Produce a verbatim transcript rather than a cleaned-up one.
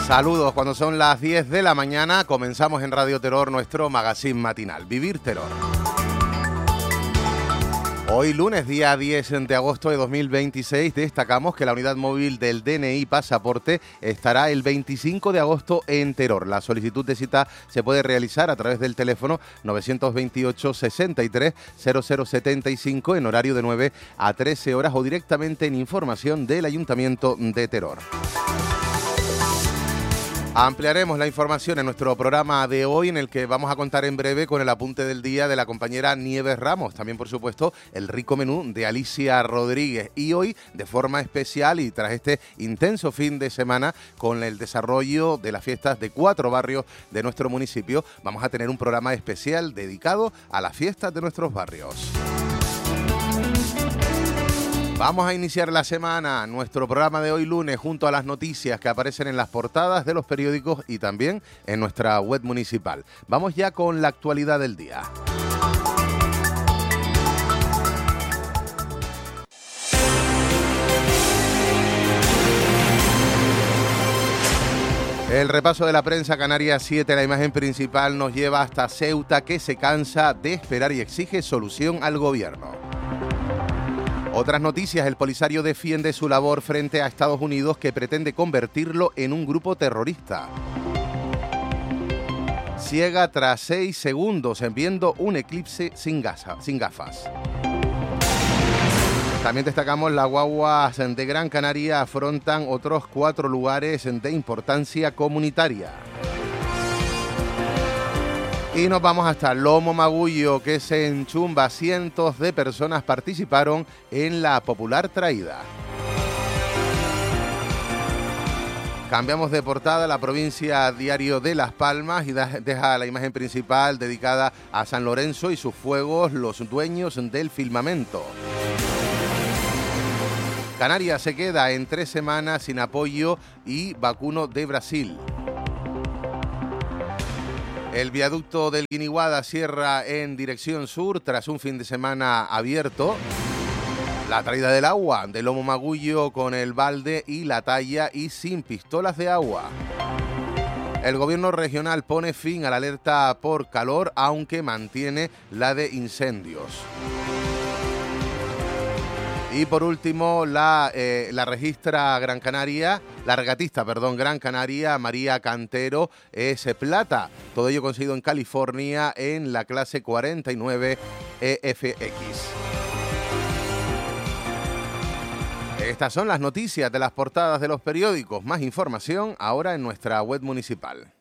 Saludos, cuando son las diez de la mañana comenzamos en Radio Terror nuestro magazine matinal, Vivir Terror. Hoy lunes, día diez de agosto de dos mil veintiséis, destacamos que la unidad móvil del D N I Pasaporte estará el veinticinco de agosto en Terror. La solicitud de cita se puede realizar a través del teléfono nueve dos ocho, sesenta y tres, cero cero setenta y cinco en horario de nueve a trece horas o directamente en información del Ayuntamiento de Terror. Ampliaremos la información en nuestro programa de hoy, en el que vamos a contar en breve con el apunte del día de la compañera Nieves Ramos. También, por supuesto, el rico menú de Alicia Rodríguez. Y hoy, de forma especial y tras este intenso fin de semana, con el desarrollo de las fiestas de cuatro barrios de nuestro municipio, vamos a tener un programa especial dedicado a las fiestas de nuestros barrios. Vamos a iniciar la semana, nuestro programa de hoy lunes, junto a las noticias que aparecen en las portadas de los periódicos y también en nuestra web municipal. Vamos ya con la actualidad del día. El repaso de la prensa Canarias siete, la imagen principal, nos lleva hasta Ceuta, que se cansa de esperar y exige solución al gobierno. Otras noticias, el Polisario defiende su labor frente a Estados Unidos, que pretende convertirlo en un grupo terrorista. Ciega tras seis segundos en viendo un eclipse sin, gasa, sin gafas. También destacamos las guaguas de Gran Canaria afrontan otros cuatro lugares de importancia comunitaria. Y nos vamos hasta Lomo Magullo, que se enchumba. Cientos de personas participaron en la popular traída. Cambiamos de portada, la provincia Diario de Las Palmas y deja la imagen principal dedicada a San Lorenzo y sus fuegos, los dueños del firmamento. Canarias se queda en tres semanas sin apoyo y vacuno de Brasil. El viaducto del Guiniguada cierra en dirección sur tras un fin de semana abierto. La traída del agua de Lomo Magullo con el balde y la talla y sin pistolas de agua. El gobierno regional pone fin a la alerta por calor, aunque mantiene la de incendios. Y por último, la, eh, la registra Gran Canaria, la regatista, perdón, Gran Canaria, María Cantero, es plata. Todo ello conseguido en California en la clase cuarenta y nueve E F X. Estas son las noticias de las portadas de los periódicos. Más información ahora en nuestra web municipal.